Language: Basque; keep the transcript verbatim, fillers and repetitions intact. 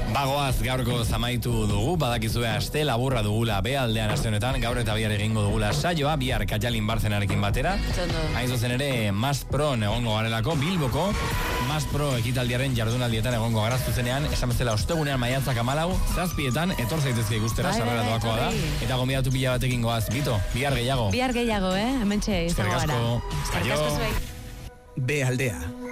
Bagoaz gaurko zamaitu dugu, badakizue aste laburra dugula bealdean aste honetan, gaur eta bihar egingo dugula saioa, bihar Katalin Barzenarekin batera. Hain zuzen ere, Mas Pro egongo garelako, Bilboko, Mas Pro ekitaldiaren jardunaldietan egongo gara zuzenean, esan bezala ostegunean maiatzak hamalau, zazpietan, etor zaitezke ikustera, sarrera doakoa da, eta gonbidatu pila batekin goaz, Bito, bihar gehiago. Bihar gehiago, eh? Hementxe izango gara. Eskerrik asko. Bealdea.